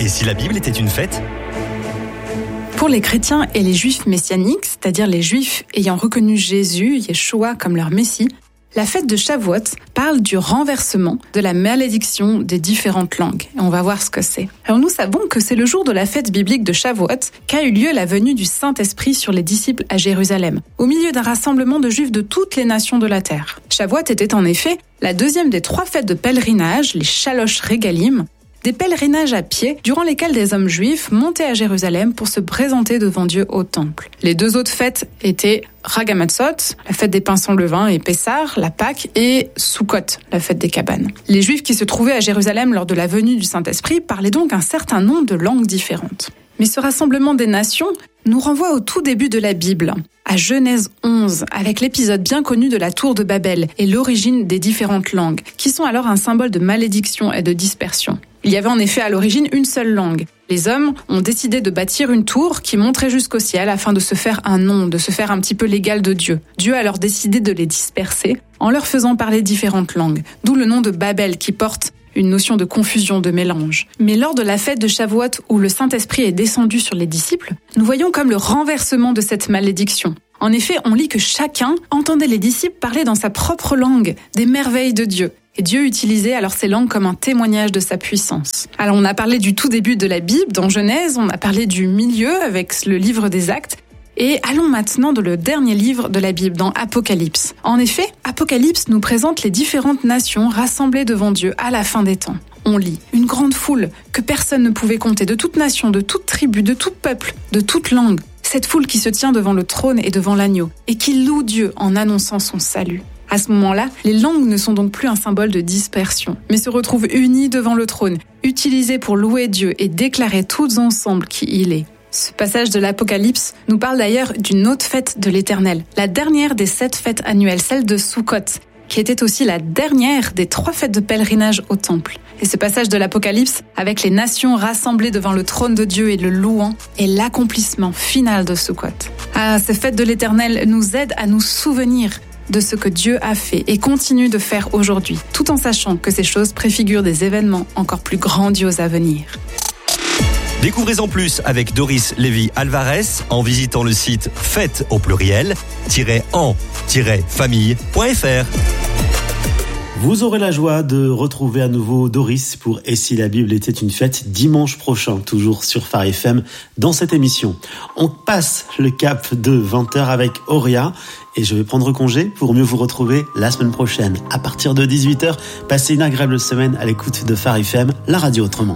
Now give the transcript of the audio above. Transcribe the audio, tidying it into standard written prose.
Et si la Bible était une fête ? Pour les chrétiens et les juifs messianiques, c'est-à-dire les juifs ayant reconnu Jésus, Yeshua, comme leur Messie, la fête de Shavuot parle du renversement de la malédiction des différentes langues. Et on va voir ce que c'est. Alors nous savons que c'est le jour de la fête biblique de Shavuot qu'a eu lieu la venue du Saint-Esprit sur les disciples à Jérusalem, au milieu d'un rassemblement de juifs de toutes les nations de la terre. Shavuot était en effet la deuxième des 3 fêtes de pèlerinage, les Shalosh Regalim, des pèlerinages à pied durant lesquels des hommes juifs montaient à Jérusalem pour se présenter devant Dieu au temple. Les 2 autres fêtes étaient Ragamatzot, la fête des pains sans levain, et Pessar, la Pâque, et Sukkot, la fête des cabanes. Les juifs qui se trouvaient à Jérusalem lors de la venue du Saint-Esprit parlaient donc un certain nombre de langues différentes. Mais ce rassemblement des nations nous renvoie au tout début de la Bible, à Genèse 11, avec l'épisode bien connu de la tour de Babel et l'origine des différentes langues, qui sont alors un symbole de malédiction et de dispersion. Il y avait en effet à l'origine une seule langue. Les hommes ont décidé de bâtir une tour qui monterait jusqu'au ciel afin de se faire un nom, de se faire un petit peu l'égal de Dieu. Dieu a alors décidé de les disperser en leur faisant parler différentes langues, d'où le nom de Babel qui porte une notion de confusion, de mélange. Mais lors de la fête de Shavuot où le Saint-Esprit est descendu sur les disciples, nous voyons comme le renversement de cette malédiction. En effet, on lit que chacun entendait les disciples parler dans sa propre langue des merveilles de Dieu. Et Dieu utilisait alors ces langues comme un témoignage de sa puissance. Alors on a parlé du tout début de la Bible, dans Genèse, on a parlé du milieu avec le livre des Actes, et allons maintenant dans le dernier livre de la Bible, dans Apocalypse. En effet, Apocalypse nous présente les différentes nations rassemblées devant Dieu à la fin des temps. On lit une grande foule que personne ne pouvait compter, de toute nation, de toute tribu, de tout peuple, de toute langue. Cette foule qui se tient devant le trône et devant l'agneau, et qui loue Dieu en annonçant son salut. À ce moment-là, les langues ne sont donc plus un symbole de dispersion, mais se retrouvent unies devant le trône, utilisées pour louer Dieu et déclarer toutes ensemble qui il est. Ce passage de l'Apocalypse nous parle d'ailleurs d'une autre fête de l'Éternel, la dernière des 7 fêtes annuelles, celle de Sukkot, qui était aussi la dernière des 3 fêtes de pèlerinage au temple. Et ce passage de l'Apocalypse, avec les nations rassemblées devant le trône de Dieu et le louant, est l'accomplissement final de Sukkot. Ces fêtes de l'Éternel nous aident à nous souvenir de ce que Dieu a fait et continue de faire aujourd'hui, tout en sachant que ces choses préfigurent des événements encore plus grandioses à venir. Découvrez-en plus avec Doris Lévy-Alvarez en visitant le site fête au pluriel-en-famille.fr. Vous aurez la joie de retrouver à nouveau Doris pour « Et si la Bible était une fête » dimanche prochain, toujours sur Phare FM, dans cette émission. On passe le cap de 20h avec Auria et je vais prendre congé pour mieux vous retrouver la semaine prochaine. À partir de 18h, passez une agréable semaine à l'écoute de Phare FM, la radio autrement.